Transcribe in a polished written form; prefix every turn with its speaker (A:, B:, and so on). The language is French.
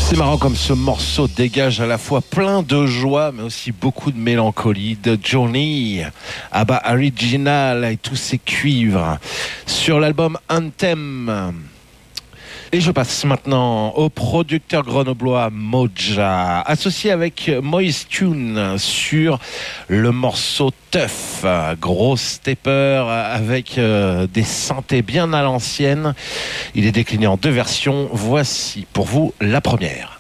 A: C'est marrant comme ce morceau dégage à la fois plein de joie mais aussi beaucoup de mélancolie. de Journey, ABBA Original et tous ses cuivres sur l'album Anthem. Et je passe maintenant au producteur grenoblois Moja, associé avec Moist Tune sur le morceau Tough, gros stepper avec des synthés bien à l'ancienne. Il est décliné en deux versions. Voici pour vous la première.